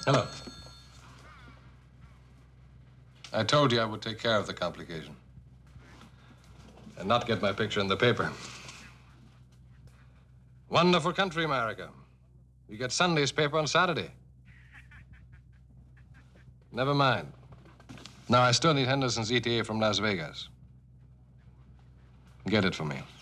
Hello. I told you I would take care of the complication. And not get my picture in the paper. Wonderful country, America. You get Sunday's paper on Saturday. Never mind. Now, I still need Henderson's ETA from Las Vegas. Get it for me.